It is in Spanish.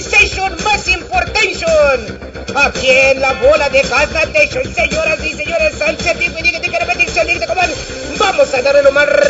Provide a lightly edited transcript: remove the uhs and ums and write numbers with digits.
Sensation más Importation. Aquí en la bola de gas Station, señoras y señores, vamos a darle lo más